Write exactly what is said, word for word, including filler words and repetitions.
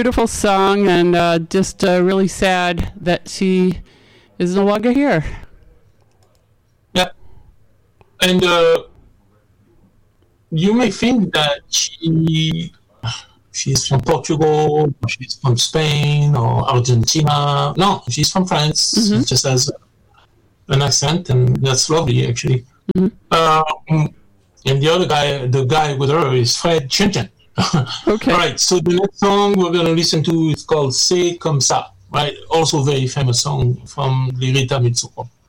beautiful song, and uh, just uh, really sad that she is no longer here. Yeah. And uh, you may think that she she's from Portugal, or she's from Spain, or Argentina. No, she's from France. Mm-hmm. She just has an accent, and that's lovely, actually. Mm-hmm. Um, and the other guy, the guy with her, is Fred Chinchen. Okay. All right, so the next song we're going to listen to is called C'est comme ça, right? Also a very famous song from Lirita Mitsuko.